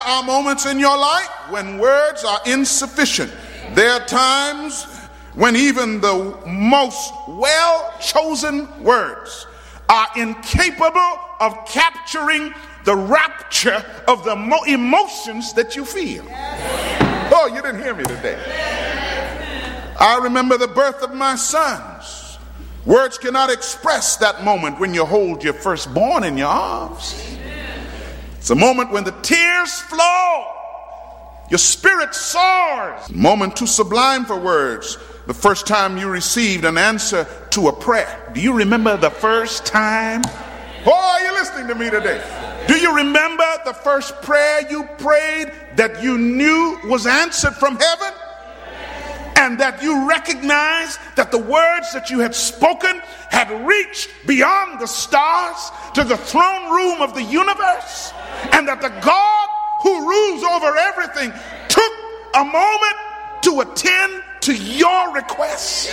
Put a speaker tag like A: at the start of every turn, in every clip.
A: are moments in your life when words are insufficient. There are times when even the most well-chosen words are incapable of capturing the rapture of the emotions that you feel. Oh, you didn't hear me today. I remember the birth of my sons. Words cannot express that moment when you hold your firstborn in your arms. It's a moment when the tears flow, your spirit soars. A moment too sublime for words. The first time you received an answer to a prayer. Do you remember the first time? Oh, are you listening to me today? Do you remember the first prayer you prayed that you knew was answered from heaven? And that you recognized that the words that you had spoken had reached beyond the stars to the throne room of the universe? And that the God who rules over everything took a moment to attend to your requests?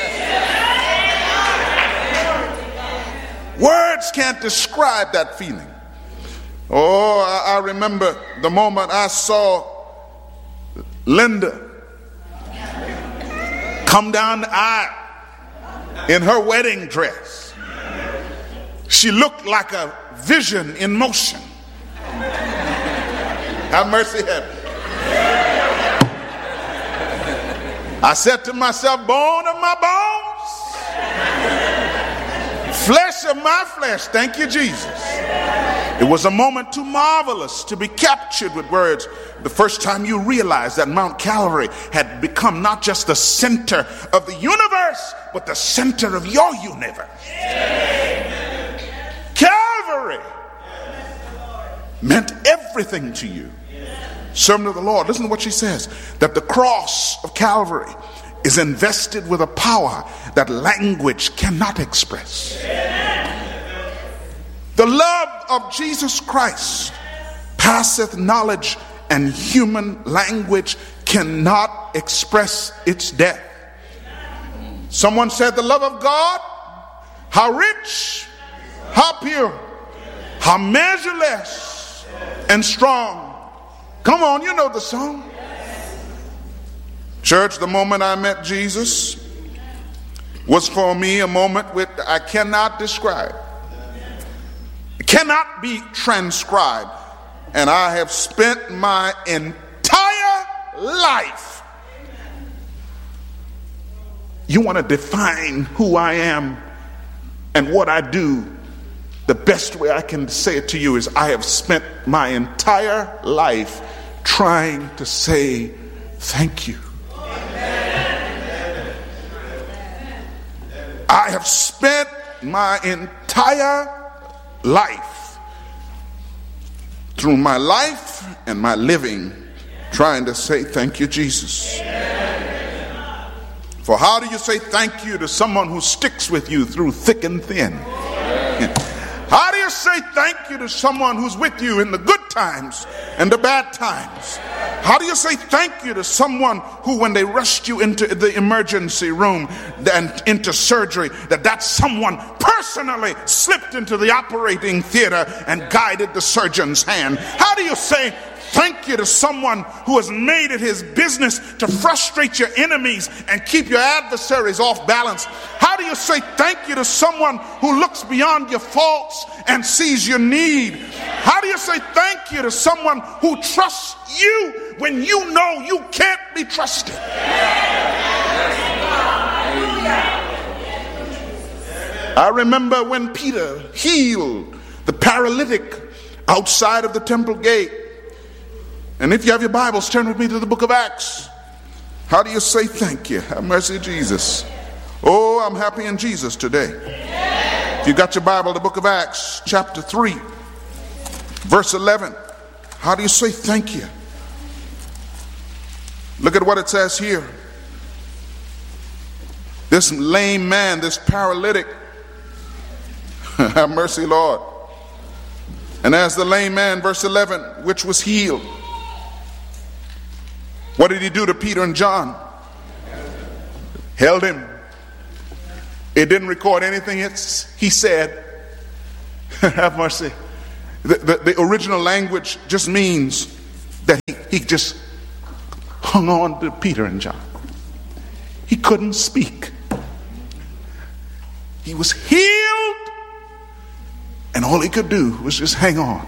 A: Words can't describe that feeling. Oh, I remember the moment I saw Linda come down the aisle in her wedding dress. She looked like a vision in motion. Have mercy, heaven. I said to myself, bone of my bones, flesh of my flesh. Thank you, Jesus. It was a moment too marvelous to be captured with words. The first time you realized that Mount Calvary had become not just the center of the universe, but the center of your universe. Calvary meant everything to you. Servant of the Lord, listen to what she says, that the cross of Calvary is invested with a power that language cannot express. The love of Jesus Christ passeth knowledge, and human language cannot express its depth. Someone said the love of God, how rich, how pure, how measureless and strong. Come on, you know the song. Church, the moment I met Jesus was for me a moment which I cannot describe. It cannot be transcribed. And I have spent my entire life. You want to define who I am and what I do? The best way I can say it to you is I have spent my entire life trying to say thank you. I have spent my entire life, through my life and my living, trying to say thank you, Jesus. For how do you say thank you to someone who sticks with you through thick and thin? How do you say thank you to someone who's with you in the good times and the bad times? How do you say thank you to someone who, when they rushed you into the emergency room and into surgery, that someone personally slipped into the operating theater and guided the surgeon's hand? How do you say thank you to someone who has made it his business to frustrate your enemies and keep your adversaries off balance? How do you say thank you to someone who looks beyond your faults and sees your need? How do you say thank you to someone who trusts you when you know you can't be trusted? I remember when Peter healed the paralytic outside of the temple gate. And if you have your Bibles, turn with me to the book of Acts. How do you say thank you? Have mercy, Jesus. Oh, I'm happy in Jesus today. If you got your Bible, the book of Acts, chapter 3, verse 11. How do you say thank you? Look at what it says here. This lame man, this paralytic, have mercy, Lord. And as the lame man, verse 11, which was healed, what did he do to Peter and John? Held him. It didn't record anything he said. Have mercy. The original language just means that he just hung on to Peter and John. He couldn't speak. He was healed, and all he could do was just hang on.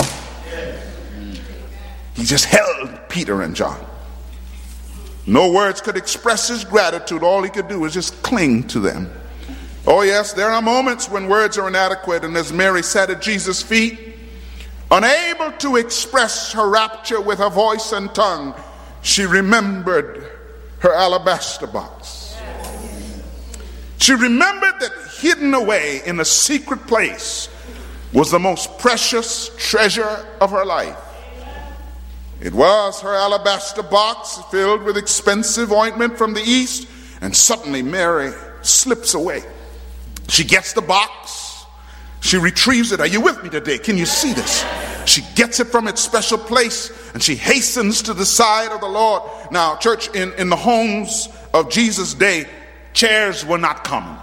A: He just held Peter and John. No words could express his gratitude. All he could do was just cling to them. Oh yes, there are moments when words are inadequate, and as Mary sat at Jesus' feet, unable to express her rapture with her voice and tongue, she remembered her alabaster box. She remembered that hidden away in a secret place was the most precious treasure of her life. It was her alabaster box filled with expensive ointment from the east, and suddenly Mary slips away. She gets the box. She retrieves it. Are you with me today? Can you see this? She gets it from its special place, and she hastens to the side of the Lord. Now, church, in the homes of Jesus' day, chairs were not common.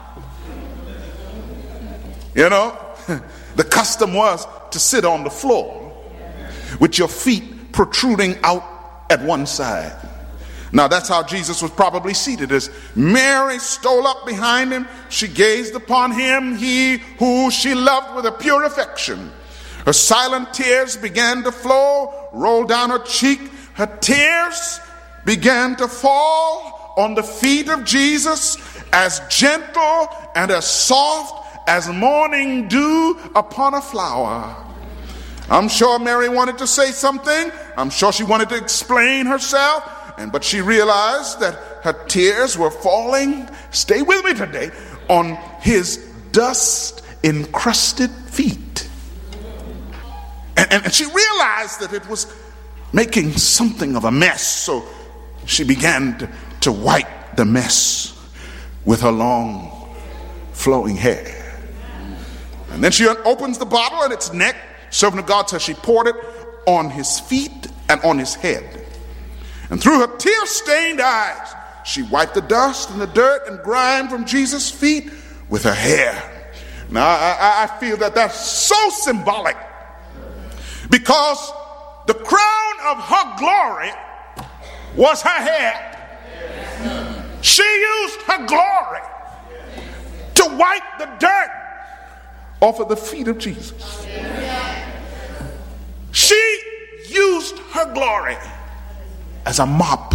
A: You know, the custom was to sit on the floor with your feet protruding out at one side. Now that's how Jesus was probably seated. As Mary stole up behind him, she gazed upon him, he who she loved with a pure affection. Her silent tears began to flow, roll down her cheek. Her tears began to fall on the feet of Jesus, as gentle and as soft as morning dew upon a flower. I'm sure Mary wanted to say something. I'm sure she wanted to explain herself. But she realized that her tears were falling, stay with me today, on his dust-encrusted feet. And she realized that it was making something of a mess. So she began to wipe the mess with her long, flowing hair. And then she opens the bottle at its neck. Servant of God says she poured it on his feet and on his head. And through her tear-stained eyes, she wiped the dust and the dirt and grime from Jesus' feet with her hair. Now, I feel that that's so symbolic, because the crown of her glory was her hair. She used her glory to wipe the dirt off of the feet of Jesus. She used her glory as a mop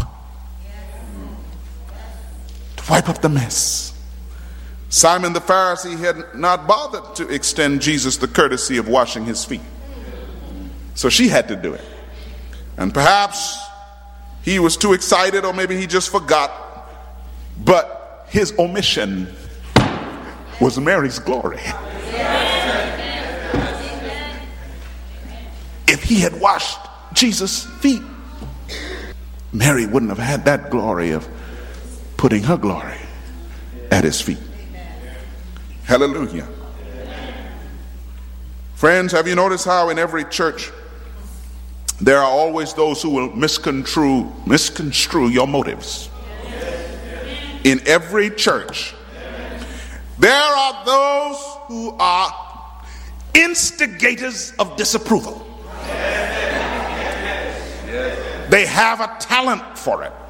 A: to wipe up the mess. Simon the Pharisee had not bothered to extend Jesus the courtesy of washing his feet, so she had to do it. And perhaps he was too excited, or maybe he just forgot, but his omission was Mary's glory. If he had washed Jesus' feet, Mary wouldn't have had that glory of putting her glory at his feet. Hallelujah. Friends, have you noticed how in every church there are always those who will misconstrue your motives? In every church there are those who are instigators of disapproval. They have a talent for it.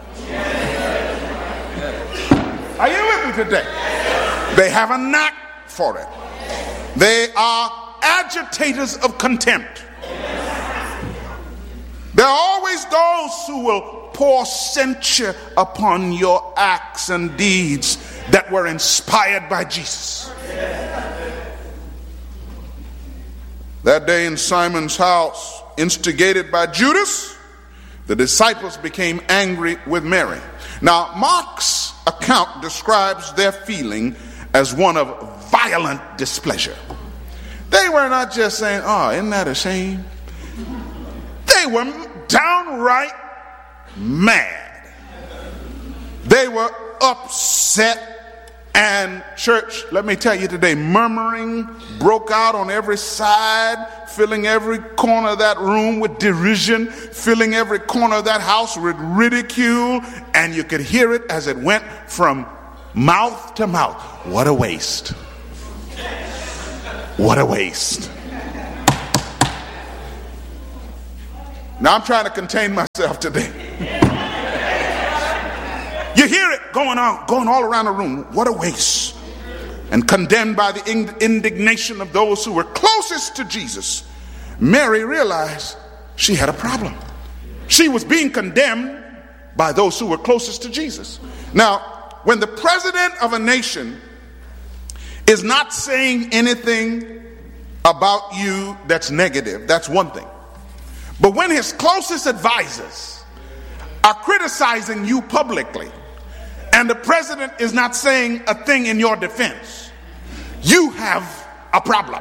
A: Are you with me today? They have a knack for it. They are agitators of contempt. There are always those who will pour censure upon your acts and deeds that were inspired by Jesus. That day in Simon's house, instigated by Judas, the disciples became angry with Mary. Now, Mark's account describes their feeling as one of violent displeasure. They were not just saying, "Oh, isn't that a shame?" They were downright mad. They were upset. And church, let me tell you today, murmuring broke out on every side, filling every corner of that room with derision, filling every corner of that house with ridicule, and you could hear it as it went from mouth to mouth. What a waste. What a waste. Now I'm trying to contain myself today. You hear it going all around the room. What a waste. And condemned by the indignation of those who were closest to Jesus, Mary realized she had a problem. She was being condemned by those who were closest to Jesus. Now, when the president of a nation is not saying anything about you that's negative, that's one thing. But when his closest advisors are criticizing you publicly, and the president is not saying a thing in your defense, you have a problem.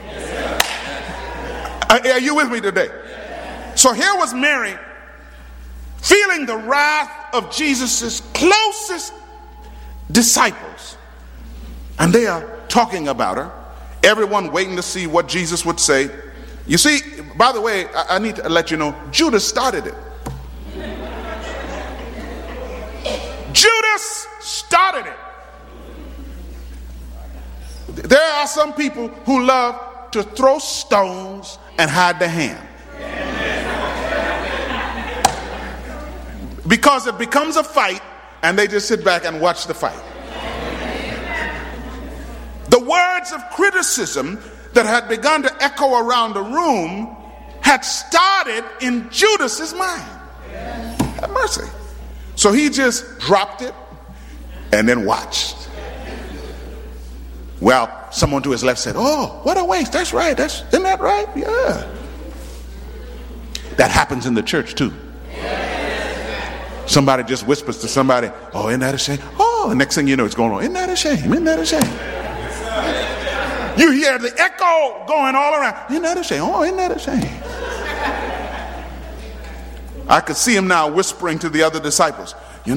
A: Are you with me today? So here was Mary feeling the wrath of Jesus' closest disciples. And they are talking about her. Everyone waiting to see what Jesus would say. You see, by the way, I need to let you know, Judas started it. Judas started it. There are some people who love to throw stones and hide their hand. Because it becomes a fight and they just sit back and watch the fight. The words of criticism that had begun to echo around the room had started in Judas's mind. Have mercy. So he just dropped it and then watched. Well, someone to his left said, "Oh, what a waste. That's right. Isn't that right? Yeah." That happens in the church too. Somebody just whispers to somebody, "Oh, isn't that a shame?" Oh, the next thing you know, it's going on. "Isn't that a shame? Isn't that a shame?" You hear the echo going all around. "Isn't that a shame? Oh, isn't that a shame?" I could see him now whispering to the other disciples,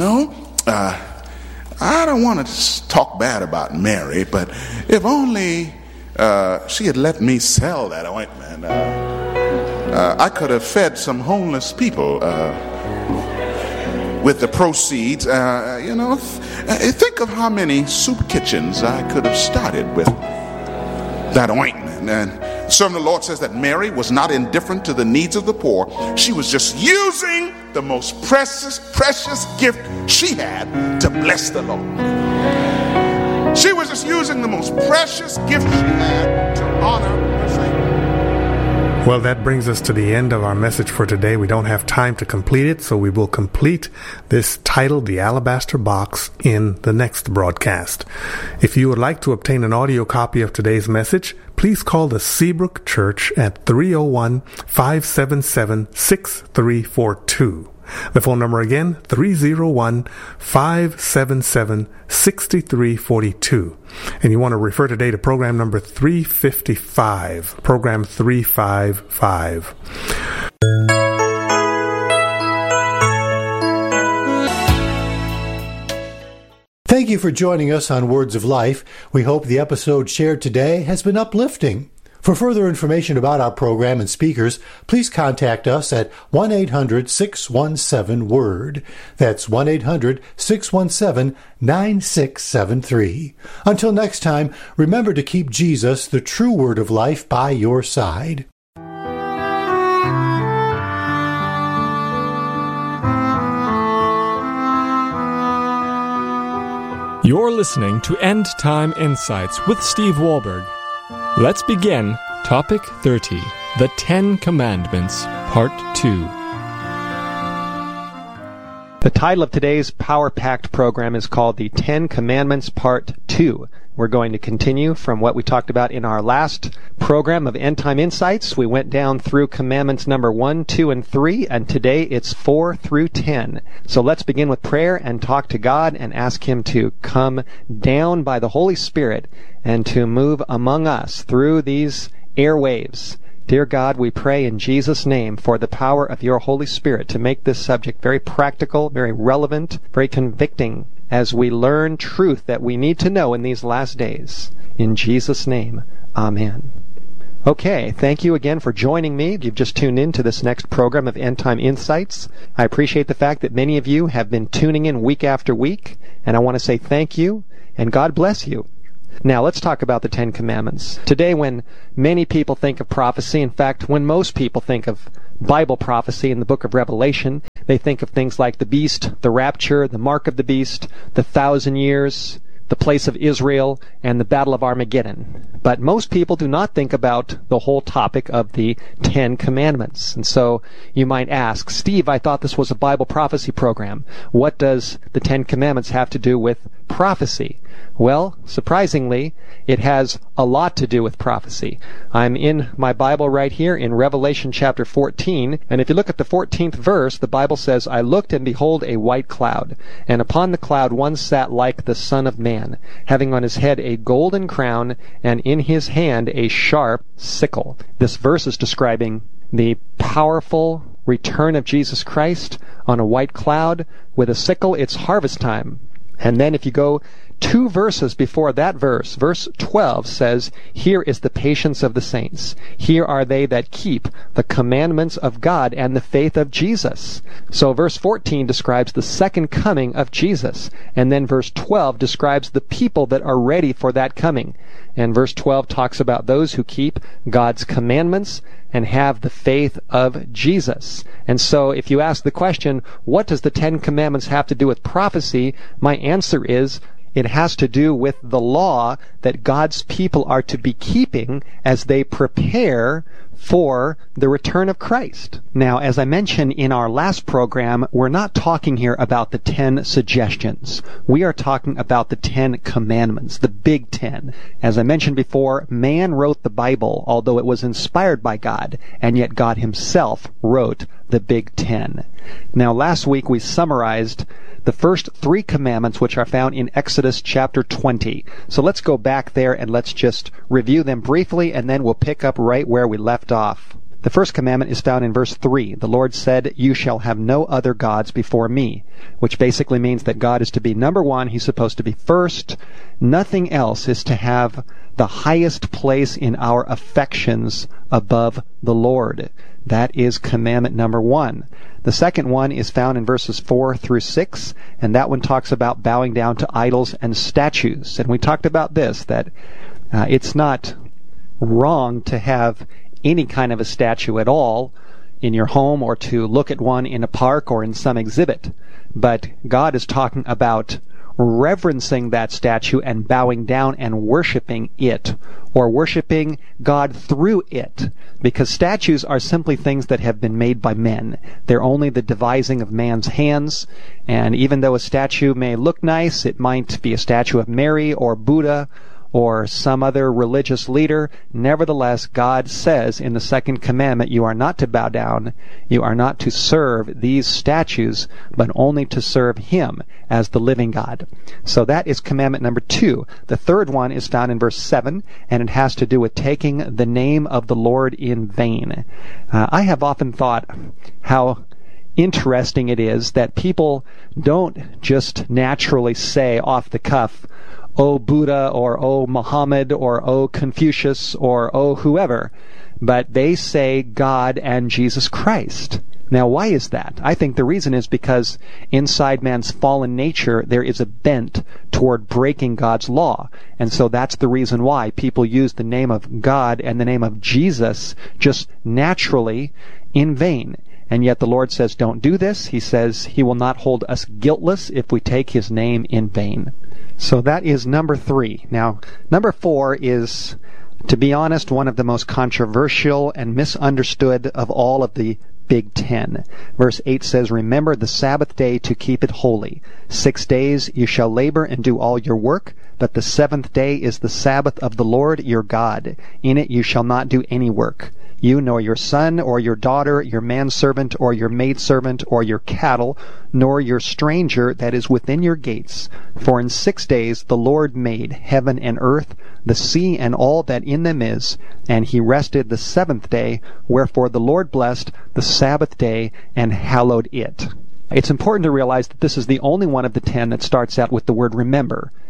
A: I don't want to talk bad about Mary, but if only she had let me sell that ointment, I could have fed some homeless people with the proceeds. Think of how many soup kitchens I could have started with that ointment. And the servant of the Lord says that Mary was not indifferent to the needs of the poor. She was just using the most precious gift she had to bless the Lord. She was just using the most precious gift she had to honor her Savior.
B: Well, that brings us to the end of our message for today. We don't have time to complete it, so we will complete this titled The Alabaster Box in the next broadcast. If you would like to obtain an audio copy of today's message, please call the Seabrook Church at 301-577-6342. The phone number again, 301-577-6342. And you want to refer today to program number 355, program 355.
C: Thank you for joining us on Words of Life. We hope the episode shared today has been uplifting. For further information about our program and speakers, please contact us at 1-800-617-WORD. That's 1-800-617-9673. Until next time, remember to keep Jesus, the true Word of life, by your side.
D: You're listening to End Time Insights with Steve Wahlberg. Let's begin Topic 30, The 10 Commandments, Part 2.
E: The title of today's Power Packed program is called The 10 Commandments, Part 2. We're going to continue from what we talked about in our last program of End Time Insights. We went down through commandments number 1, 2, and 3, and today it's 4 through 10. So let's begin with prayer and talk to God and ask Him to come down by the Holy Spirit and to move among us through these airwaves. Dear God, we pray in Jesus' name for the power of your Holy Spirit to make this subject very practical, very relevant, very convicting, as we learn truth that we need to know in these last days. In Jesus' name, amen. Okay, thank you again for joining me. You've just tuned in to this next program of End Time Insights. I appreciate the fact that many of you have been tuning in week after week, and I want to say thank you, and God bless you. Now, let's talk about the Ten Commandments. Today, when many people think of prophecy, in fact, when most people think of Bible prophecy in the book of Revelation, they think of things like the beast, the rapture, the mark of the beast, the 1,000 years, the place of Israel, and the Battle of Armageddon. But most people do not think about the whole topic of the Ten Commandments. And so you might ask, Steve, I thought this was a Bible prophecy program. What does the Ten Commandments have to do with prophecy? Well, surprisingly, it has a lot to do with prophecy. I'm in my Bible right here in Revelation chapter 14, and if you look at the 14th verse, the Bible says, I looked, and behold, a white cloud, and upon the cloud one sat like the Son of Man, having on his head a golden crown, and in his hand a sharp sickle. This verse is describing the powerful return of Jesus Christ on a white cloud with a sickle. It's harvest time. And then if you go 2 verses before that verse, verse 12 says, here is the patience of the saints. Here are they that keep the commandments of God and the faith of Jesus. So verse 14 describes the second coming of Jesus. And then verse 12 describes the people that are ready for that coming. And verse 12 talks about those who keep God's commandments and have the faith of Jesus. And so if you ask the question, what does the Ten Commandments have to do with prophecy? My answer is, it has to do with the law that God's people are to be keeping as they prepare for the return of Christ. Now, as I mentioned in our last program, we're not talking here about the 10 suggestions. We are talking about the 10 commandments, the Big Ten. As I mentioned before, man wrote the Bible, although it was inspired by God, and yet God himself wrote the Big Ten. Now, last week we summarized the first 3 commandments, which are found in Exodus chapter 20. So let's go back there and let's just review them briefly, and then we'll pick up right where we left off. The first commandment is found in verse 3. The Lord said, you shall have no other gods before me, which basically means that God is to be number one. He's supposed to be first. Nothing else is to have the highest place in our affections above the Lord. That is commandment number 1. The second one is found in verses 4 through 6, and that one talks about bowing down to idols and statues. And we talked about this, that it's not wrong to have any kind of a statue at all in your home, or to look at one in a park or in some exhibit. But God is talking about reverencing that statue and bowing down and worshiping it, or worshiping God through it, because statues are simply things that have been made by men. They're only the devising of man's hands, and even though a statue may look nice, it might be a statue of Mary or Buddha or some other religious leader, nevertheless, God says in the second commandment, you are not to bow down, you are not to serve these statues, but only to serve Him as the living God. So that is commandment number 2. The third one is found in verse 7, and it has to do with taking the name of the Lord in vain. I have often thought how interesting it is that people don't just naturally say off the cuff, "Oh Buddha," or "Oh Muhammad," or "Oh Confucius," or "Oh whoever," but they say God and Jesus Christ. Now, why is that? I think the reason is because inside man's fallen nature there is a bent toward breaking God's law. And so that's the reason why people use the name of God and the name of Jesus just naturally in vain. And yet the Lord says, don't do this. He says He will not hold us guiltless if we take His name in vain. So that is number 3. Now, number 4 is, to be honest, one of the most controversial and misunderstood of all of the Big Ten. Verse 8 says, remember the Sabbath day to keep it holy. 6 days you shall labor and do all your work, but the 7th day is the Sabbath of the Lord your God. In it you shall not do any work. You nor your son or your daughter, your manservant or your maidservant or your cattle, nor your stranger that is within your gates. For in 6 days the Lord made heaven and earth, the sea and all that in them is, and He rested the 7th day. Wherefore the Lord blessed the Sabbath day and hallowed it. It's important to realize that this is the only one of the 10 that starts out with the word remember.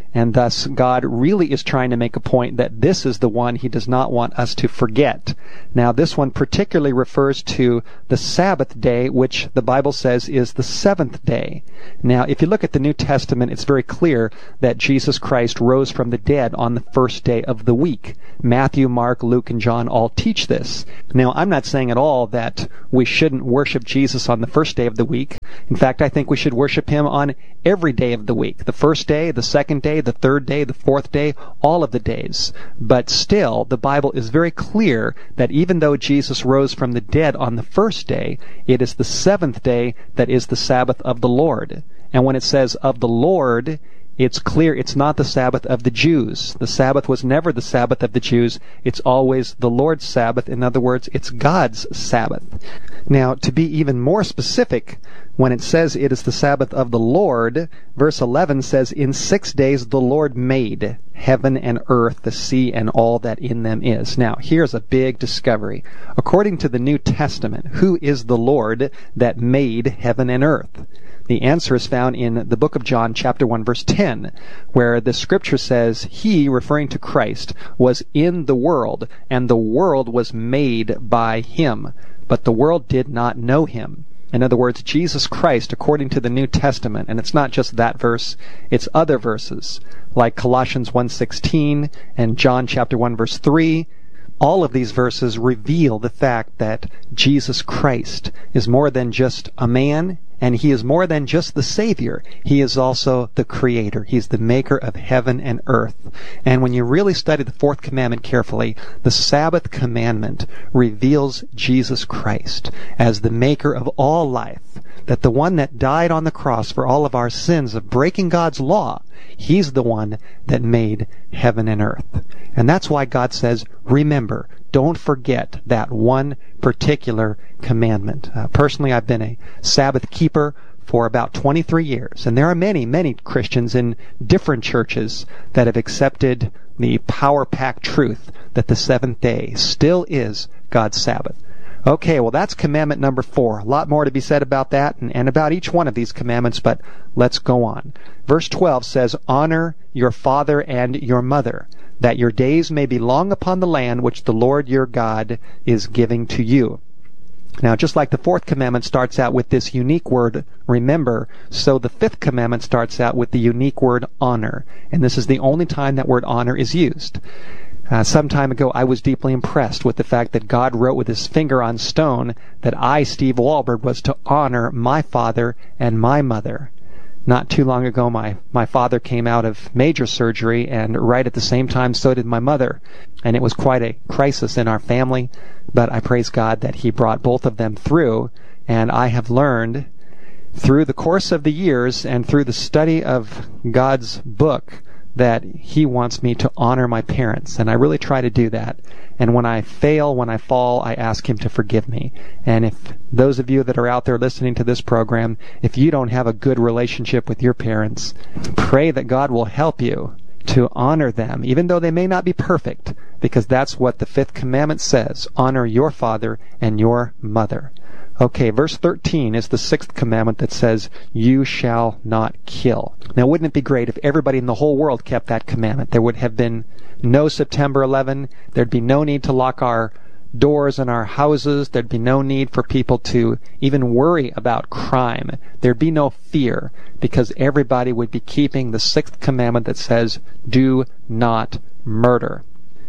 E: And thus, God really is trying to make a point that this is the one He does not want us to forget. Now, this one particularly refers to the Sabbath day, which the Bible says is the seventh day. Now, if you look at the New Testament, it's very clear that Jesus Christ rose from the dead on the first day of the week. Matthew, Mark, Luke, and John all teach this. Now, I'm not saying at all that we shouldn't worship Jesus on the first day of the week. In fact, I think we should worship Him on every day of the week. The first day, the second day, the third day, the fourth day, all of the days. But still, the Bible is very clear that even though Jesus rose from the dead on the first day, it is the seventh day that is the Sabbath of the Lord. And when it says of the Lord, it's clear it's not the Sabbath of the Jews. The Sabbath was never the Sabbath of the Jews. It's always the Lord's Sabbath. In other words, it's God's Sabbath. Now, to be even more specific, when it says it is the Sabbath of the Lord, verse 11 says, "In 6 days the Lord made heaven and earth, the sea, and all that in them is." Now, here's a big discovery. According to the New Testament, who is the Lord that made heaven and earth? The answer is found in the book of John, chapter 1, verse 10, where the scripture says, He, referring to Christ, was in the world, and the world was made by Him, but the world did not know Him. In other words, Jesus Christ, according to the New Testament, and it's not just that verse, it's other verses, like Colossians 1:16 and John chapter 1, verse 3, all of these verses reveal the fact that Jesus Christ is more than just a man, and He is more than just the Savior. He is also the Creator. He's the maker of heaven and earth. And when you really study the fourth commandment carefully, the Sabbath commandment reveals Jesus Christ as the maker of all life, that the one that died on the cross for all of our sins of breaking God's law, He's the one that made heaven and earth. And that's why God says, remember, don't forget that one particular commandment. Personally, I've been a Sabbath keeper for about 23 years, and there are many, many Christians in different churches that have accepted the power-packed truth that the seventh day still is God's Sabbath. Okay, well, that's commandment number 4. A lot more to be said about that and about each one of these commandments, but let's go on. Verse 12 says, "Honor your father and your mother, that your days may be long upon the land which the Lord your God is giving to you." Now, just like the fourth commandment starts out with this unique word, remember, so the fifth commandment starts out with the unique word honor. And this is the only time that word honor is used. Some time ago, I was deeply impressed with the fact that God wrote with His finger on stone that I, Steve Wahlberg, was to honor my father and my mother. Not too long ago, my father came out of major surgery, and right at the same time, so did my mother. And it was quite a crisis in our family, but I praise God that He brought both of them through, and I have learned through the course of the years and through the study of God's book that He wants me to honor my parents, and I really try to do that. And when I fail, when I fall, I ask Him to forgive me. And if those of you that are out there listening to this program, if you don't have a good relationship with your parents, pray that God will help you to honor them, even though they may not be perfect, because that's what the fifth commandment says. Honor your father and your mother. Okay, verse 13 is the sixth commandment that says, you shall not kill. Now, wouldn't it be great if everybody in the whole world kept that commandment? There would have been no September 11. There'd be no need to lock our doors in our houses. There'd be no need for people to even worry about crime. There'd be no fear, because everybody would be keeping the sixth commandment that says, do not murder.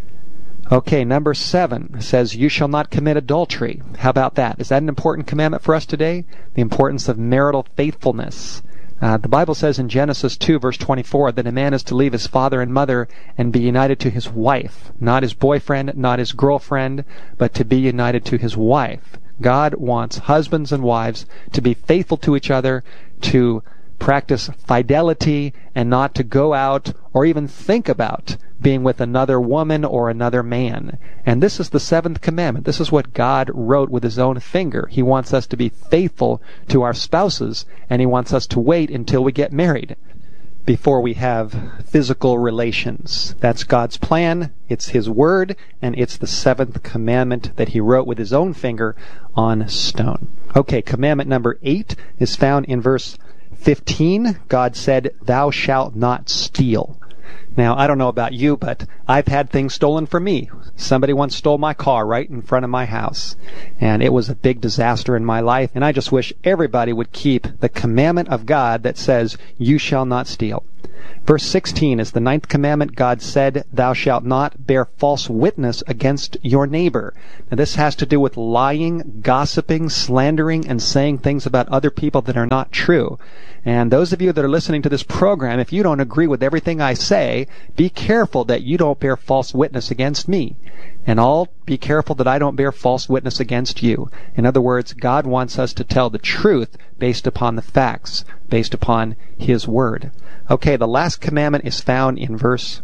E: Okay, number 7 says, you shall not commit adultery. How about that? Is that an important commandment for us today? The importance of marital faithfulness. The Bible says in Genesis 2, verse 24, that a man is to leave his father and mother and be united to his wife. Not his boyfriend, not his girlfriend, but to be united to his wife. God wants husbands and wives to be faithful to each other, to practice fidelity, and not to go out or even think about being with another woman or another man. And this is the 7th commandment. This is what God wrote with His own finger. He wants us to be faithful to our spouses, and He wants us to wait until we get married before we have physical relations. That's God's plan. It's His word, and it's the 7th commandment that He wrote with His own finger on stone. Okay, commandment number 8 is found in verse 15. God said, thou shalt not steal. Now, I don't know about you, but I've had things stolen from me. Somebody once stole my car right in front of my house, and it was a big disaster in my life, and I just wish everybody would keep the commandment of God that says, "You shall not steal." Verse 16 is the 9th commandment. God said, "Thou shalt not bear false witness against your neighbor." Now, this has to do with lying, gossiping, slandering, and saying things about other people that are not true. And those of you that are listening to this program, if you don't agree with everything I say, be careful that you don't bear false witness against me. And I'll be careful that I don't bear false witness against you. In other words, God wants us to tell the truth based upon the facts, based upon His Word. Okay, the last commandment is found in verse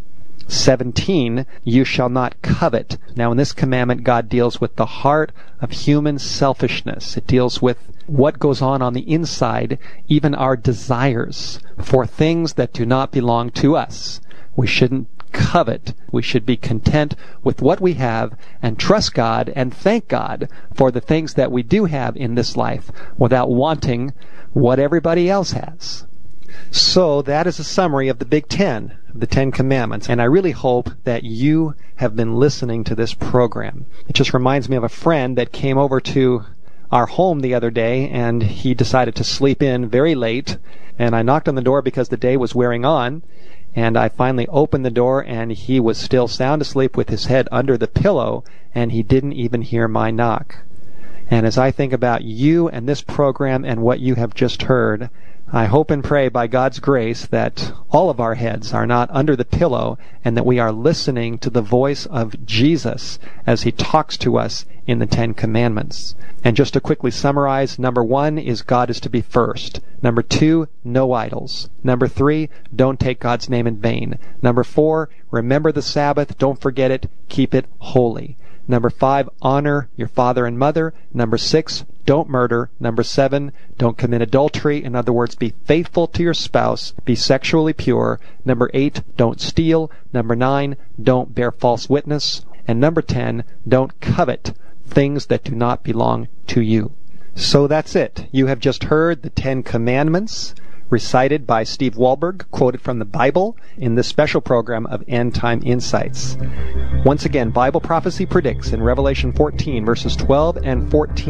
E: 17, "You shall not covet." Now, in this commandment, God deals with the heart of human selfishness. It deals with what goes on the inside, even our desires for things that do not belong to us. We shouldn't covet. We should be content with what we have and trust God and thank God for the things that we do have in this life without wanting what everybody else has. So that is a summary of the Big Ten, the 10 Commandments, and I really hope that you have been listening to this program. It just reminds me of a friend that came over to our home the other day, and he decided to sleep in very late, and I knocked on the door because the day was wearing on, and I finally opened the door, and he was still sound asleep with his head under the pillow, and he didn't even hear my knock. And as I think about you and this program and what you have just heard, I hope and pray by God's grace that all of our heads are not under the pillow and that we are listening to the voice of Jesus as He talks to us in the 10 Commandments. And just to quickly summarize, number 1 is God is to be first. Number 2, no idols. Number 3, don't take God's name in vain. Number 4, remember the Sabbath, don't forget it, keep it holy. Number 5, honor your father and mother. Number 6, don't murder. Number 7, don't commit adultery. In other words, be faithful to your spouse. Be sexually pure. Number 8, don't steal. Number 9, don't bear false witness. And number 10, don't covet things that do not belong to you. So that's it. You have just heard the 10 Commandments recited by Steve Wohlberg, quoted from the Bible in this special program of End Time Insights. Once again, Bible prophecy predicts in Revelation 14, verses 12 and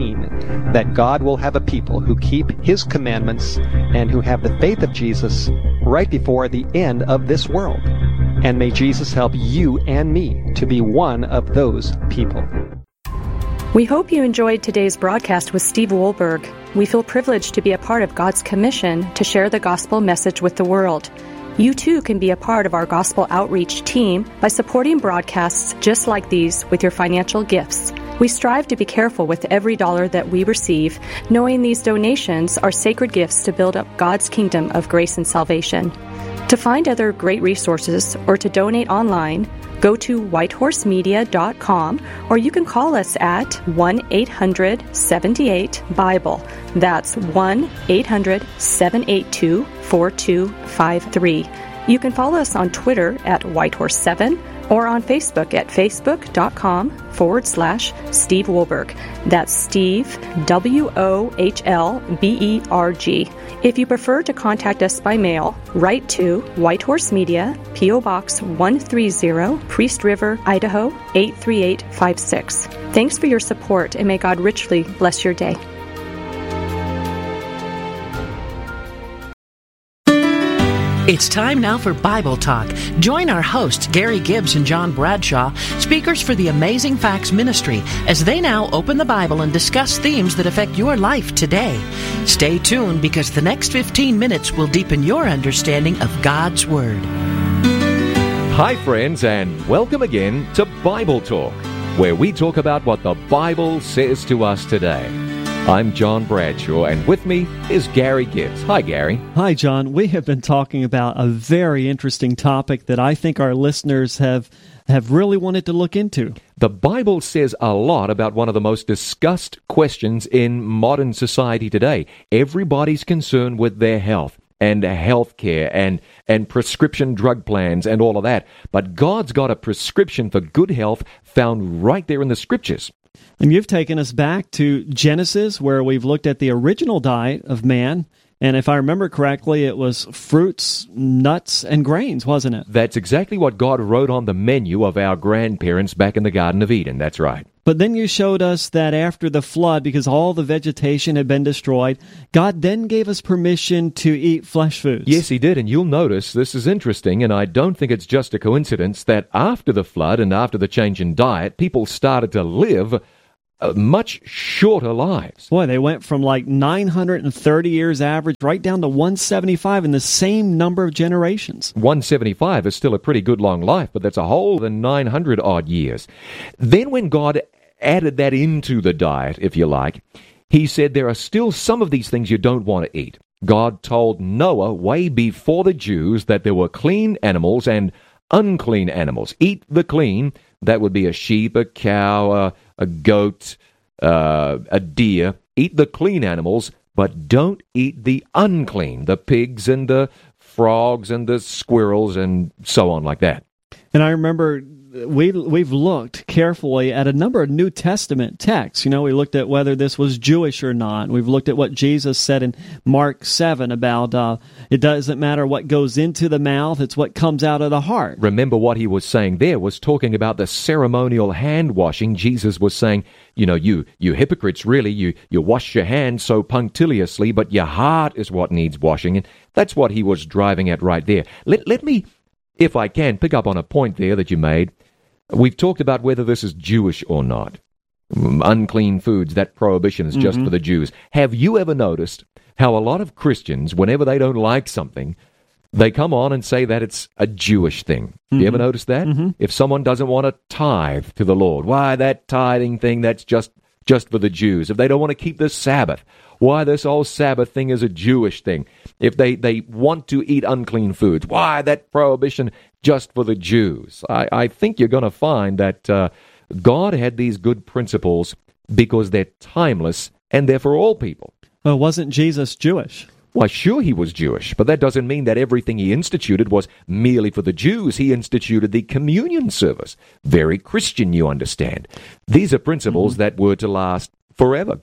E: 14, that God will have a people who keep His commandments and who have the faith of Jesus right before the end of this world. And may Jesus help you and me to be one of those people.
F: We hope you enjoyed today's broadcast with Steve Wohlberg. We feel privileged to be a part of God's commission to share the gospel message with the world. You too can be a part of our gospel outreach team by supporting broadcasts just like these with your financial gifts. We strive to be careful with every dollar that we receive, knowing these donations are sacred gifts to build up God's kingdom of grace and salvation. To find other great resources or to donate online, go to whitehorsemedia.com, or you can call us at 1-800-78-BIBLE. That's 1-800-782-4253. You can follow us on Twitter at Whitehorse7 or on Facebook at facebook.com/Steve Wohlberg. That's Steve, WOHLBERG. If you prefer to contact us by mail, write to White Horse Media, P.O. Box 130, Priest River, Idaho 83856. Thanks for your support, and may God richly bless your day.
G: It's time now for Bible Talk. Join our hosts, Gary Gibbs and John Bradshaw, speakers for the Amazing Facts Ministry, as they now open the Bible and discuss themes that affect your life today. Stay tuned, because the next 15 minutes will deepen your understanding of God's Word.
H: Hi, friends, and welcome again to Bible Talk, where we talk about what the Bible says to us today. I'm John Bradshaw, and with me is Gary Gibbs. Hi, Gary.
I: Hi, John. We have been talking about a very interesting topic that I think our listeners have really wanted to look into.
H: The Bible says a lot about one of the most discussed questions in modern society today. Everybody's concerned with their health and health care and prescription drug plans and all of that. But God's got a prescription for good health found right there in the Scriptures.
I: And you've taken us back to Genesis, where we've looked at the original diet of man. And if I remember correctly, it was fruits, nuts, and grains, wasn't it?
H: That's exactly what God wrote on the menu of our grandparents back in the Garden of Eden. That's right.
I: But then you showed us that after the flood, because all the vegetation had been destroyed, God then gave us permission to eat flesh foods.
H: Yes, he did, and you'll notice this is interesting, and I don't think it's just a coincidence that after the flood and after the change in diet, people started to live much shorter lives.
I: Boy, they went from like 930 years average right down to 175 in the same number of generations.
H: 175 is still a pretty good long life, but that's a whole 900-odd years. Then when God added that into the diet, if you like, he said there are still some of these things you don't want to eat. God told Noah way before the Jews that there were clean animals and unclean animals. Eat the clean. That would be a sheep, a cow, a goat, a deer. Eat the clean animals, but don't eat the unclean, the pigs and the frogs and the squirrels and so on like that.
I: And I remember we've looked carefully at a number of New Testament texts. You know, we looked at whether this was Jewish or not. We've looked at what Jesus said in Mark 7 about it doesn't matter what goes into the mouth, it's what comes out of the heart.
H: Remember what he was saying there was talking about the ceremonial hand washing. Jesus was saying, you know, you hypocrites, really, you wash your hands so punctiliously, but your heart is what needs washing. And that's what he was driving at right there. Let me, if I can, pick up on a point there that you made. We've talked about whether this is Jewish or not. Unclean foods, that prohibition is just for the Jews. Have you ever noticed how a lot of Christians, whenever they don't like something, they come on and say that it's a Jewish thing? You ever notice that? If someone doesn't want to tithe to the Lord, why, that tithing thing, that's just for the Jews. If they don't want to keep the Sabbath, why, this whole Sabbath thing is a Jewish thing. If they want to eat unclean foods, why, that prohibition just for the Jews. I think you're going to find that God had these good principles because they're timeless and they're for all people.
I: Well, wasn't Jesus Jewish?
H: Why, sure, he was Jewish, but that doesn't mean that everything he instituted was merely for the Jews. He instituted the communion service. Very Christian, you understand. These are principles that were to last forever,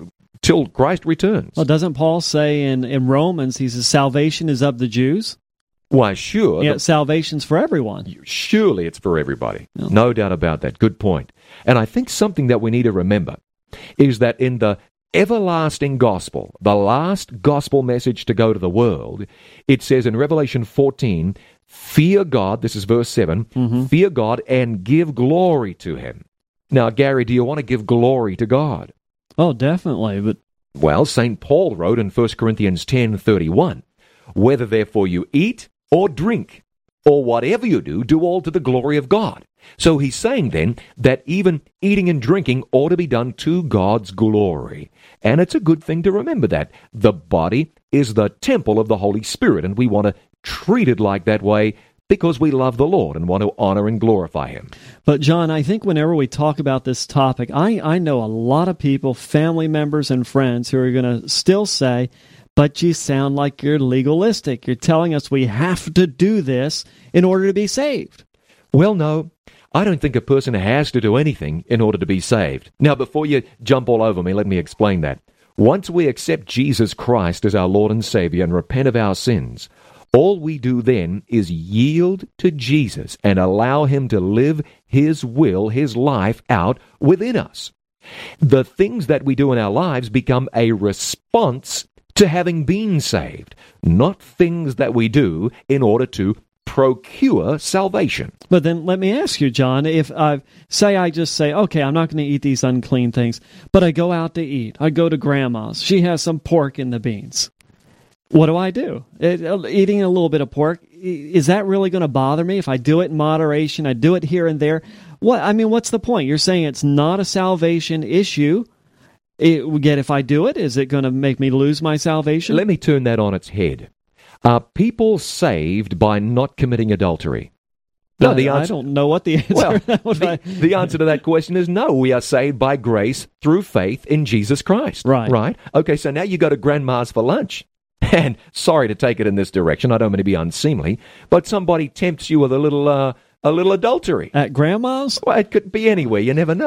H: till Christ returns.
I: Well, doesn't Paul say in Romans, he says, salvation is of the Jews?
H: Why, sure.
I: Yeah, salvation's for everyone.
H: Surely it's for everybody. No doubt about that. Good point. And I think something that we need to remember is that in the everlasting gospel, the last gospel message to go to the world, it says in Revelation 14, fear God, this is verse 7, fear God and give glory to him. Now, Gary, do you want to give glory to God?
I: Oh, definitely. But
H: well, St. Paul wrote in 1 Corinthians 10:31, whether therefore you eat or drink, or whatever you do all to the glory of God. So he's saying then that even eating and drinking ought to be done to God's glory. And it's a good thing to remember that. The body is the temple of the Holy Spirit, and we want to treat it like that way because we love the Lord and want to honor and glorify him.
I: But John, I think whenever we talk about this topic, I know a lot of people, family members and friends, who are going to still say, but you sound like you're legalistic. You're telling us we have to do this in order to be saved.
H: Well, no. I don't think a person has to do anything in order to be saved. Now, before you jump all over me, let me explain that. Once we accept Jesus Christ as our Lord and Savior and repent of our sins, all we do then is yield to Jesus and allow him to live his will, his life out within us. The things that we do in our lives become a response to having been saved, not things that we do in order to procure salvation.
I: But then let me ask you, John, if I just say, okay, I'm not going to eat these unclean things, but I go out to eat. I go to Grandma's. She has some pork in the beans. What do I do? Eating a little bit of pork, is that really going to bother me? If I do it in moderation, I do it here and there, what's the point? You're saying it's not a salvation issue. Yet if I do it, is it going to make me lose my salvation?
H: Let me turn that on its head. Are people saved by not committing adultery?
I: No, I don't know what the answer
H: the answer to that question is no. We are saved by grace through faith in Jesus Christ.
I: Right.
H: Okay, so now you go to Grandma's for lunch. And sorry to take it in this direction, I don't mean to be unseemly, but somebody tempts you with a little adultery.
I: At Grandma's?
H: Well, it could be anywhere, you never know.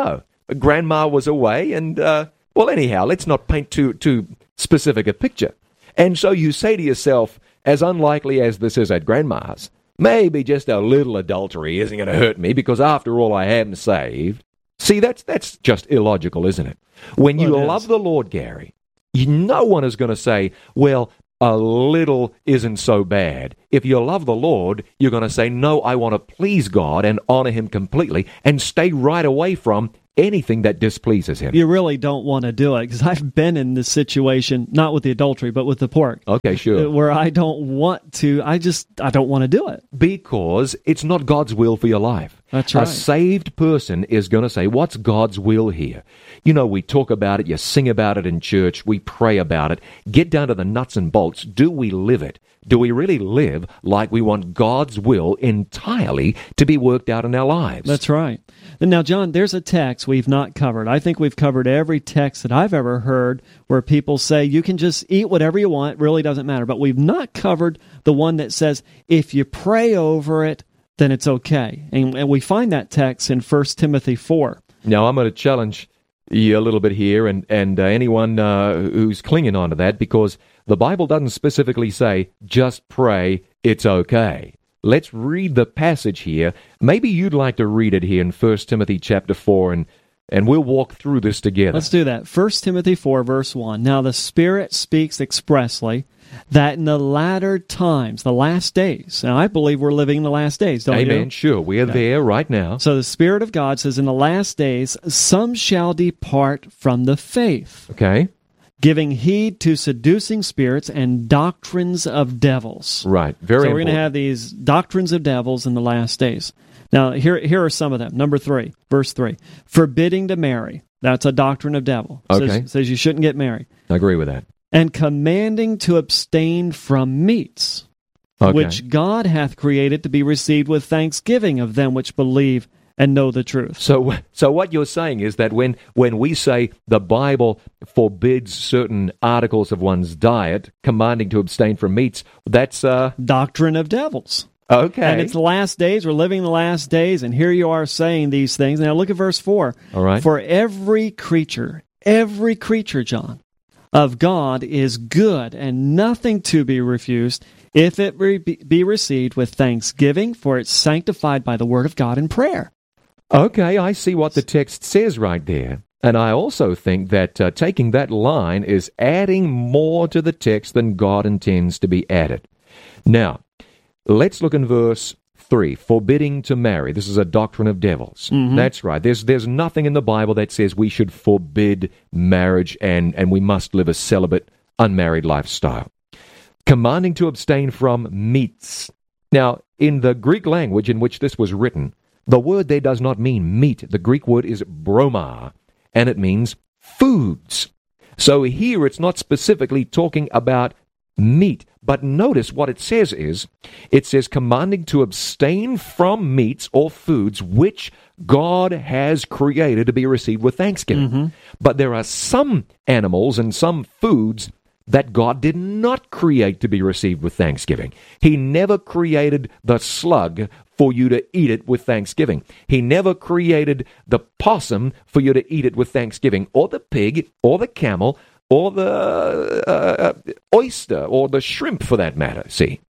H: grandma was away, and, well, anyhow, let's not paint too specific a picture. And so you say to yourself, as unlikely as this is at grandma's, maybe just a little adultery isn't going to hurt me, because after all, I am saved. See, that's just illogical, isn't it? When you love the Lord, Gary, no one is going to say, well, a little isn't so bad. If you love the Lord, you're going to say, no, I want to please God and honor Him completely and stay right away from anything that displeases Him.
I: You really don't want to do it, because I've been in this situation, not with the adultery, but with the pork.
H: Okay, sure.
I: Where I don't want to, I don't want to do it.
H: Because it's not God's will for your life.
I: That's right.
H: A saved person is going to say, what's God's will here? You know, we talk about it, you sing about it in church, we pray about it. Get down to the nuts and bolts. Do we live it? Do we really live like we want God's will entirely to be worked out in our lives?
I: That's right. And now, John, there's a text we've not covered. I think we've covered every text that I've ever heard where people say you can just eat whatever you want, it really doesn't matter. But we've not covered the one that says if you pray over it, then it's okay. And we find that text in 1 Timothy 4.
H: Now, I'm going to challenge you a little bit here, and anyone who's clinging on to that, because the Bible doesn't specifically say, just pray, it's okay. Let's read the passage here. Maybe you'd like to read it here in 1 Timothy chapter 4, and we'll walk through this together.
I: Let's do that. 1 Timothy 4, verse 1. Now the Spirit speaks expressly that in the latter times, the last days, and I believe we're living in the last days, don't you?
H: Amen, sure. We are there right now.
I: So the Spirit of God says in the last days, some shall depart from the faith.
H: Okay.
I: Giving heed to seducing spirits and doctrines of devils.
H: Right, very important.
I: So we're going to have these doctrines of devils in the last days. Now, here are some of them. Number 3, verse 3. Forbidding to marry. That's a doctrine of devil.
H: Okay.
I: Says you shouldn't get married.
H: I agree with that.
I: And commanding to abstain from meats, which God hath created to be received with thanksgiving of them which believe and know the truth.
H: So what you're saying is that when we say the Bible forbids certain articles of one's diet, commanding to abstain from meats, that's
I: doctrine of devils.
H: Okay.
I: And it's the last days, we're living the last days, and here you are saying these things. Now look at verse 4.
H: All right.
I: For every creature, John, of God is good, and nothing to be refused, if it be received with thanksgiving, for it's sanctified by the word of God in prayer.
H: Okay, I see what the text says right there. And I also think that taking that line is adding more to the text than God intends to be added. Now, let's look in verse 3, forbidding to marry. This is a doctrine of devils. Mm-hmm. That's right. There's nothing in the Bible that says we should forbid marriage and we must live a celibate, unmarried lifestyle. Commanding to abstain from meats. Now, in the Greek language in which this was written, the word there does not mean meat. The Greek word is broma, and it means foods. So here it's not specifically talking about meat. But notice what it says is, it says commanding to abstain from meats or foods which God has created to be received with thanksgiving. Mm-hmm. But there are some animals and some foods that God did not create to be received with thanksgiving. He never created the slug for you to eat it with thanksgiving. He never created the possum for you to eat it with thanksgiving, or the pig, or the camel, or the oyster, or the shrimp, for that matter, see?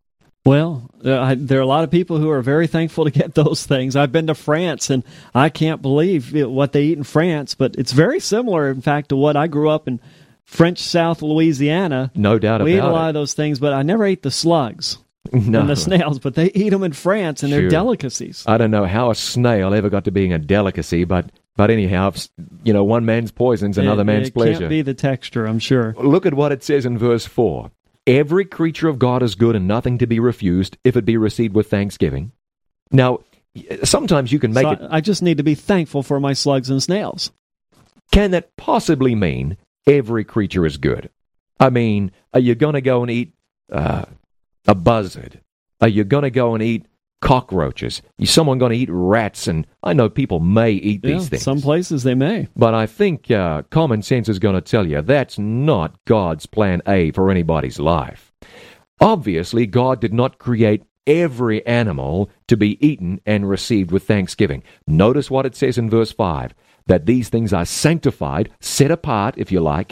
I: Well, there are a lot of people who are very thankful to get those things. I've been to France, and I can't believe what they eat in France, but it's very similar, in fact, to what I grew up in French South Louisiana.
H: No doubt about it.
I: We ate a lot of those things, but I never ate the slugs and the snails, but they eat them in France, and they're delicacies.
H: I don't know how a snail ever got to being a delicacy, but anyhow, you know, one man's poison's another man's pleasure.
I: It can't be the texture, I'm sure.
H: Look at what it says in verse 4. Every creature of God is good and nothing to be refused if it be received with thanksgiving. Now, sometimes you can make it...
I: I just need to be thankful for my slugs and snails.
H: Can that possibly mean every creature is good? I mean, are you going to go and eat a buzzard? Are you going to go and eat cockroaches? Is someone going to eat rats? And I know people may eat these things.
I: Some places they may.
H: But I think common sense is going to tell you that's not God's plan A for anybody's life. Obviously, God did not create every animal to be eaten and received with thanksgiving. Notice what it says in verse 5. that these things are sanctified, set apart, if you like,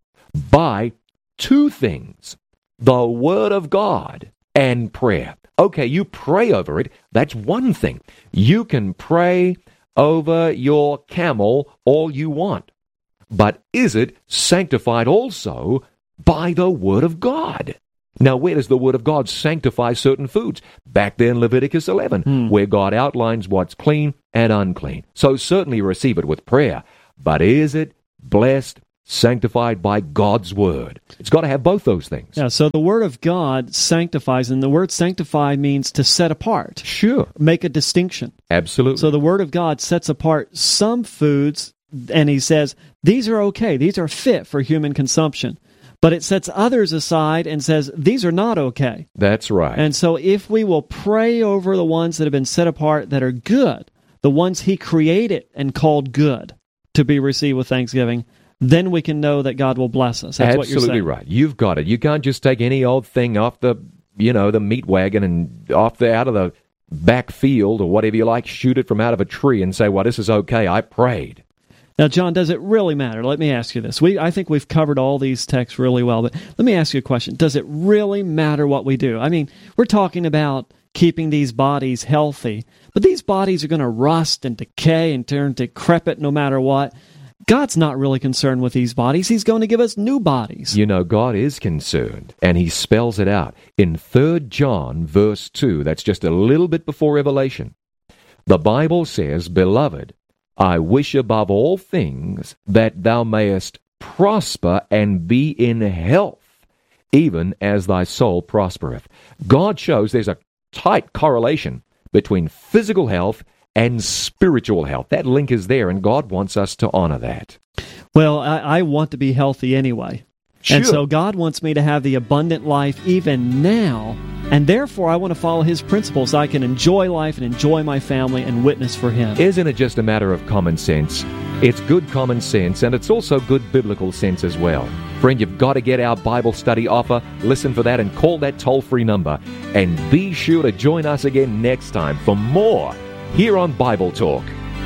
H: by two things: the Word of God and prayer. Okay, you pray over it. That's one thing. You can pray over your camel all you want. But is it sanctified also by the Word of God? Now, where does the Word of God sanctify certain foods? Back there in Leviticus 11, where God outlines what's clean and unclean. So certainly receive it with prayer. But is it blessed, sanctified by God's Word? It's got to have both those things.
I: Yeah, so the Word of God sanctifies, and the word sanctify means to set apart.
H: Sure.
I: Make a distinction.
H: Absolutely.
I: So the Word of God sets apart some foods, and he says, these are okay, these are fit for human consumption. But it sets others aside and says, these are not okay.
H: That's right.
I: And so if we will pray over the ones that have been set apart that are good, the ones he created and called good to be received with thanksgiving, then we can know that God will bless us. That's what you're saying.
H: Absolutely right. You've got it. You can't just take any old thing off the meat wagon and out of the back field or whatever you like, shoot it from out of a tree and say, well, this is okay, I prayed.
I: Now, John, does it really matter? Let me ask you this. I think we've covered all these texts really well, but let me ask you a question. Does it really matter what we do? I mean, we're talking about keeping these bodies healthy, but these bodies are going to rust and decay and turn decrepit no matter what. God's not really concerned with these bodies. He's going to give us new bodies.
H: You know, God is concerned, and he spells it out. In 3 John, verse 2, that's just a little bit before Revelation, the Bible says, Beloved, I wish above all things that thou mayest prosper and be in health, even as thy soul prospereth. God shows there's a tight correlation between physical health and spiritual health. That link is there, and God wants us to honor that.
I: Well, I want to be healthy anyway.
H: Sure.
I: And so God wants me to have the abundant life even now, and therefore I want to follow his principles so I can enjoy life and enjoy my family and witness for him.
H: Isn't it just a matter of common sense? It's good common sense, and it's also good biblical sense as well. Friend, you've got to get our Bible study offer. Listen for that and call that toll-free number. And be sure to join us again next time for more here on Bible Talk.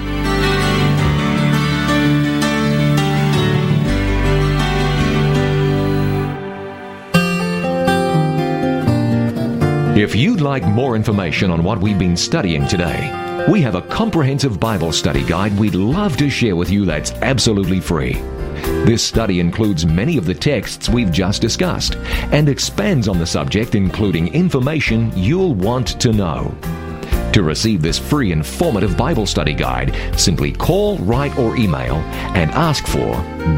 H: If you'd like more information on what we've been studying today, we have a comprehensive Bible study guide we'd love to share with you that's absolutely free. This study includes many of the texts we've just discussed and expands on the subject, including information you'll want to know. To receive this free informative Bible study guide, simply call, write, or email and ask for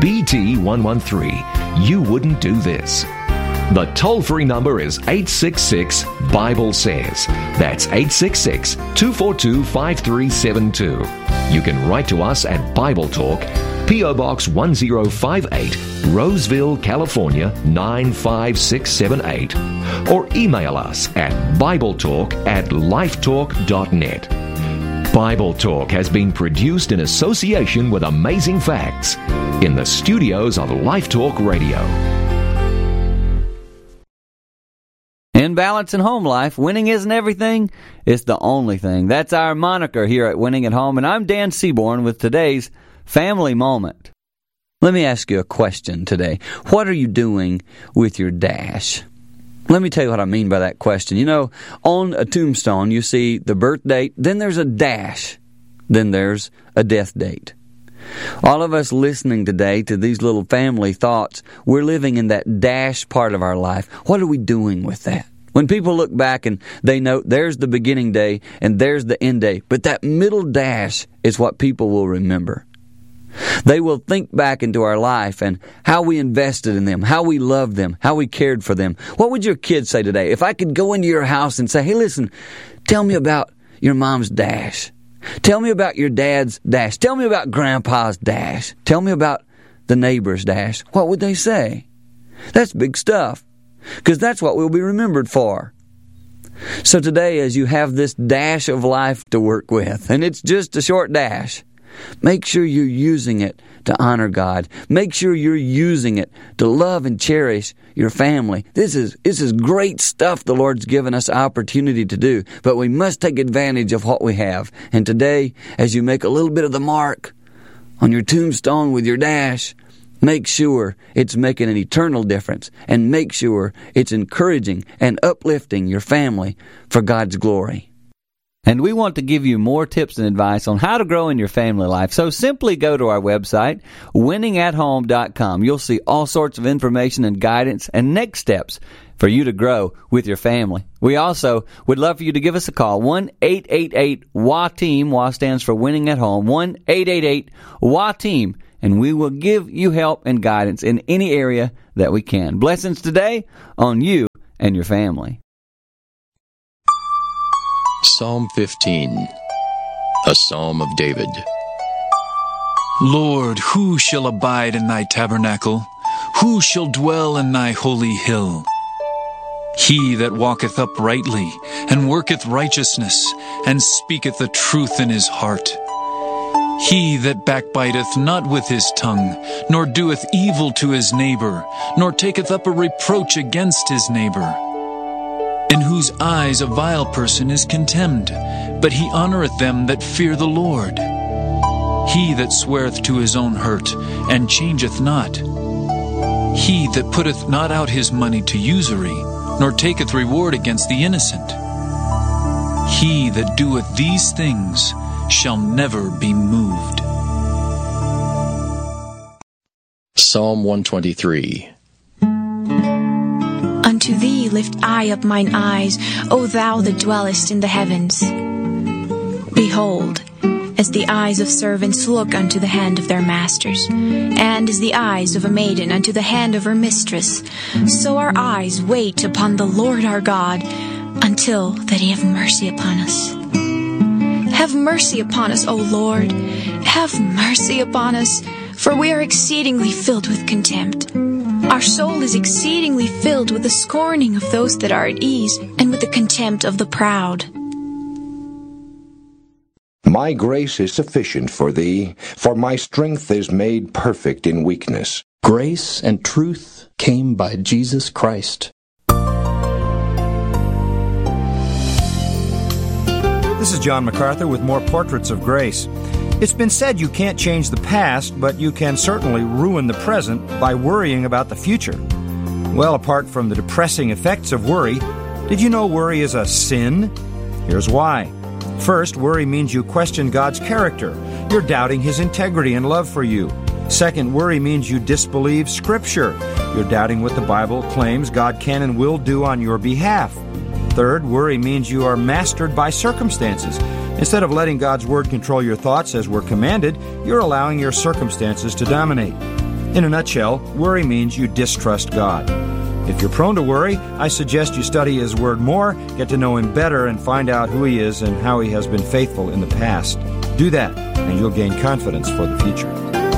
H: BT113. You wouldn't do this. The toll-free number is 866-BIBLE-SAYS. That's 866-242-5372. You can write to us at Bible Talk, P.O. Box 1058, Roseville, California 95678, or email us at BibleTalk@lifetalk.net. Bible Talk has been produced in association with Amazing Facts in the studios of Life Talk Radio.
J: In balance and home life, winning isn't everything, it's the only thing. That's our moniker here at Winning at Home, and I'm Dan Seaborn with today's Family Moment. Let me ask you a question today. What are you doing with your dash? Let me tell you what I mean by that question. You know, on a tombstone, you see the birth date, then there's a dash, then there's a death date. All of us listening today to these little family thoughts, we're living in that dash part of our life. What are we doing with that? When people look back and they know there's the beginning day and there's the end day, but that middle dash is what people will remember. They will think back into our life and how we invested in them, how we loved them, how we cared for them. What would your kids say today? If I could go into your house and say, hey, listen, tell me about your mom's dash. Tell me about your dad's dash. Tell me about grandpa's dash. Tell me about the neighbor's dash. What would they say? That's big stuff, because that's what we'll be remembered for. So today, as you have this dash of life to work with, and it's just a short dash, make sure you're using it to honor God. Make sure you're using it to love and cherish your family. This is great stuff the Lord's given us opportunity to do, but we must take advantage of what we have. And today, as you make a little bit of the mark on your tombstone with your dash, make sure it's making an eternal difference, and make sure it's encouraging and uplifting your family for God's glory. And we want to give you more tips and advice on how to grow in your family life. So simply go to our website, winningathome.com. You'll see all sorts of information and guidance and next steps for you to grow with your family. We also would love for you to give us a call, 1-888-WA-TEAM. WA stands for Winning at Home, 1-888-WA-TEAM. And we will give you help and guidance in any area that we can. Blessings today on you and your family.
K: Psalm 15, a Psalm of David.
L: Lord, who shall abide in thy tabernacle? Who shall dwell in thy holy hill? He that walketh uprightly, and worketh righteousness, and speaketh the truth in his heart. He that backbiteth not with his tongue, nor doeth evil to his neighbor, nor taketh up a reproach against his neighbor. In whose eyes a vile person is contemned, but he honoureth them that fear the Lord. He that sweareth to his own hurt, and changeth not. He that putteth not out his money to usury, nor taketh reward against the innocent. He that doeth these things shall never be moved.
K: Psalm 123.
M: Unto thee lift I up mine eyes, O thou that dwellest in the heavens. Behold, as the eyes of servants look unto the hand of their masters, and as the eyes of a maiden unto the hand of her mistress, so our eyes wait upon the Lord our God, until that he have mercy upon us. Have mercy upon us, O Lord. Have mercy upon us, for we are exceedingly filled with contempt. Our soul is exceedingly filled with the scorning of those that are at ease, and with the contempt of the proud.
N: My grace is sufficient for thee, for my strength is made perfect in weakness.
O: Grace and truth came by Jesus Christ.
P: This is John MacArthur with more Portraits of Grace. It's been said you can't change the past, but you can certainly ruin the present by worrying about the future. Well, apart from the depressing effects of worry, did you know worry is a sin? Here's why. First, worry means you question God's character. You're doubting His integrity and love for you. Second, worry means you disbelieve Scripture. You're doubting what the Bible claims God can and will do on your behalf. Third, worry means you are mastered by circumstances. Instead of letting God's Word control your thoughts as we're commanded, you're allowing your circumstances to dominate. In a nutshell, worry means you distrust God. If you're prone to worry, I suggest you study His Word more, get to know Him better, and find out who He is and how He has been faithful in the past. Do that, and you'll gain confidence for the future.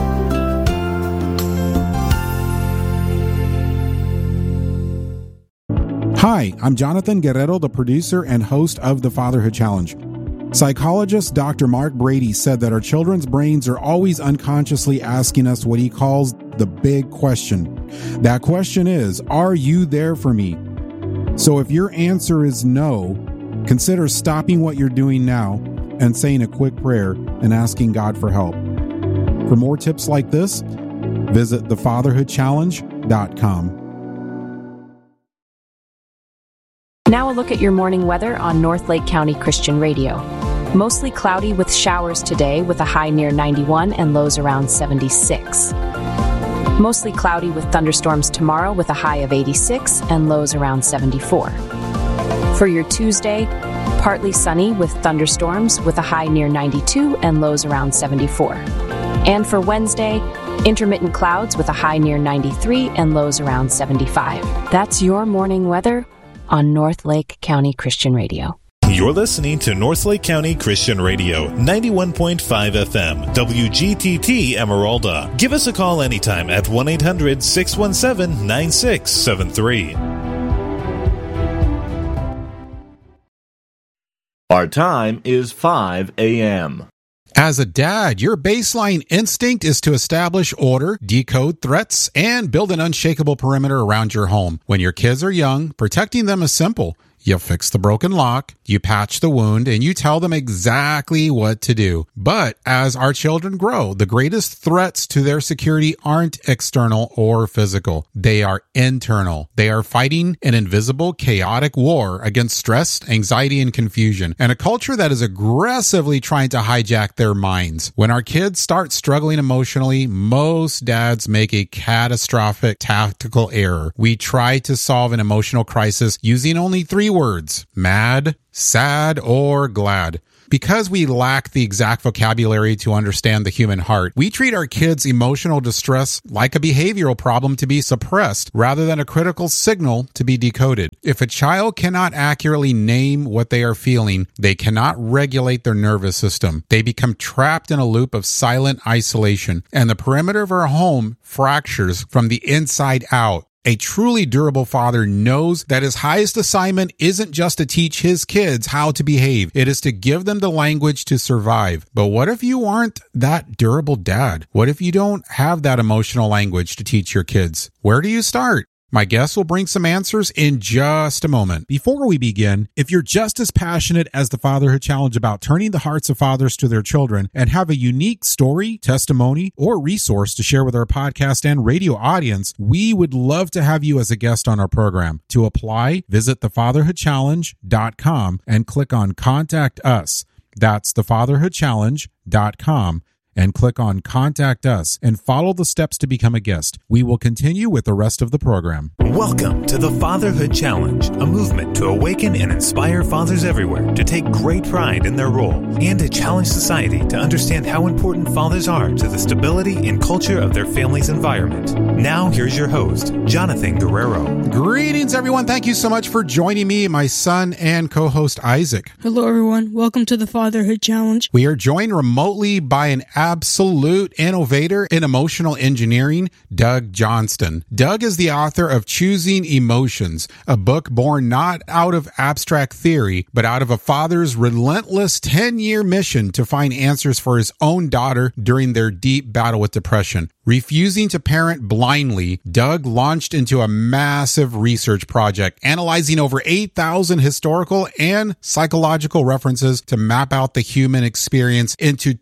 Q: Hi, I'm Jonathan Guerrero, the producer and host of The Fatherhood Challenge. Psychologist Dr. Mark Brady said that our children's brains are always unconsciously asking us what he calls the big question. That question is, are you there for me? So if your answer is no, consider stopping what you're doing now and saying a quick prayer and asking God for help. For more tips like this, visit thefatherhoodchallenge.com.
F: Now a look at your morning weather on North Lake County Christian Radio. Mostly cloudy with showers today with a high near 91 and lows around 76. Mostly cloudy with thunderstorms tomorrow with a high of 86 and lows around 74. For your Tuesday, partly sunny with thunderstorms with a high near 92 and lows around 74. And for Wednesday, intermittent clouds with a high near 93 and lows around 75. That's your morning weather on North Lake County Christian Radio.
R: You're listening to North Lake County Christian Radio, 91.5 FM, WGTT Emeralda. Give us a call anytime at 1-800-617-9673.
S: Our time is 5 a.m.
Q: As a dad, your baseline instinct is to establish order, decode threats, and build an unshakable perimeter around your home. When your kids are young, protecting them is simple. You fix the broken lock, you patch the wound, and you tell them exactly what to do. But as our children grow, the greatest threats to their security aren't external or physical. They are internal. They are fighting an invisible, chaotic war against stress, anxiety, and confusion, and a culture that is aggressively trying to hijack their minds. When our kids start struggling emotionally, most dads make a catastrophic tactical error. We try to solve an emotional crisis using only 3 words: mad, sad, or glad. Because we lack the exact vocabulary to understand the human heart, we treat our kids' emotional distress like a behavioral problem to be suppressed rather than a critical signal to be decoded. If a child cannot accurately name what they are feeling, they cannot regulate their nervous system. They become trapped in a loop of silent isolation, and the perimeter of our home fractures from the inside out. A truly durable father knows that his highest assignment isn't just to teach his kids how to behave. It is to give them the language to survive. But what if you aren't that durable dad? What if you don't have that emotional language to teach your kids? Where do you start? My guest will bring some answers in just a moment. Before we begin, if you're just as passionate as the Fatherhood Challenge about turning the hearts of fathers to their children and have a unique story, testimony, or resource to share with our podcast and radio audience, we would love to have you as a guest on our program. To apply, visit thefatherhoodchallenge.com and click on Contact Us. That's thefatherhoodchallenge.com. and click on Contact Us and follow the steps to become a guest. We will continue with the rest of the program.
T: Welcome to the Fatherhood Challenge, a movement to awaken and inspire fathers everywhere to take great pride in their role and to challenge society to understand how important fathers are to the stability and culture of their family's environment. Now, here's your host, Jonathan Guerrero.
Q: Greetings, everyone. Thank you so much for joining me, my son and co-host Isaac.
U: Hello, everyone. Welcome to the Fatherhood Challenge.
Q: We are joined remotely by an absolute innovator in emotional engineering, Doug Johnston. Doug is the author of Choosing Emotions, a book born not out of abstract theory, but out of a father's relentless 10-year mission to find answers for his own daughter during their deep battle with depression. Refusing to parent blindly, Doug launched into a massive research project, analyzing over 8,000 historical and psychological references to map out the human experience into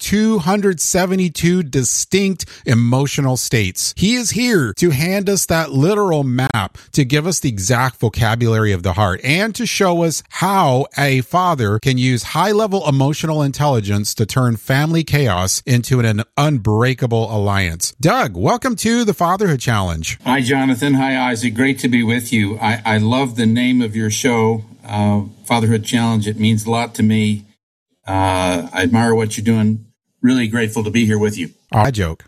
Q: 272 distinct emotional states. He is here to hand us that literal map, to give us the exact vocabulary of the heart, and to show us how a father can use high-level emotional intelligence to turn family chaos into an unbreakable alliance. Doug, welcome to the Fatherhood Challenge.
V: Hi, Jonathan. Hi, Isaac. Great to be with you. I love the name of your show, Fatherhood Challenge. It means a lot to me. I admire what you're doing. Really grateful to be here with you.
Q: I joke.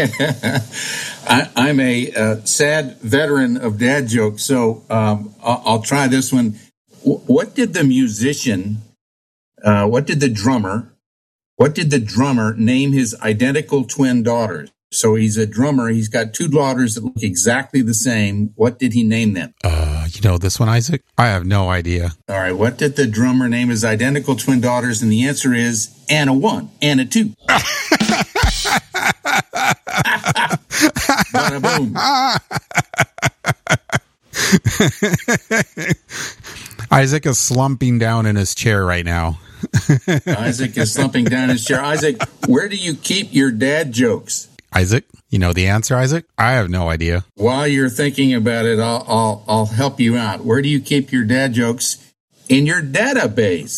V: I'm a sad veteran of dad jokes, so I'll try this one. What did the drummer name his identical twin daughters? So he's a drummer. He's got 2 daughters that look exactly the same. What did he name them?
Q: You know this one, Isaac? I have no idea.
V: All right. What did the drummer name his identical twin daughters? And the answer is Anna 1, Anna 2. Bada
Q: boom. Isaac is slumping down in his chair right now.
V: Isaac is slumping down in his chair. Isaac, where do you keep your dad jokes?
Q: Isaac, you know the answer, Isaac? I have no idea.
V: While you're thinking about it, I'll help you out. Where do you keep your dad jokes? In your database.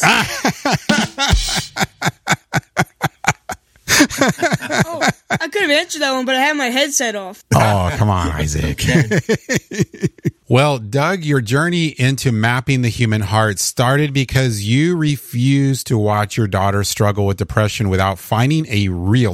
U: Oh, I could have answered that one, but I had my headset off.
Q: Oh, come on, Isaac. Well, Doug, your journey into mapping the human heart started because you refused to watch your daughter struggle with depression without finding a real